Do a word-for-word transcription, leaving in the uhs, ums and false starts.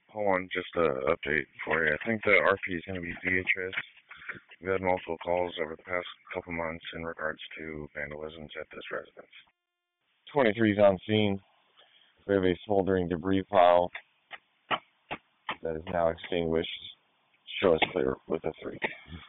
Hold on, just an update for you. I think the R P is going to be Beatrice. We've had multiple calls over the past couple months in regards to vandalisms at this residence. twenty-three is on scene. We have a smoldering debris pile that is now extinguished. Show us clear with a three.